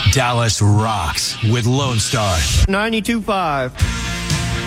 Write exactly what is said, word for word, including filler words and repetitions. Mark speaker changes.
Speaker 1: Dallas rocks with Lone Star.
Speaker 2: ninety-two point five.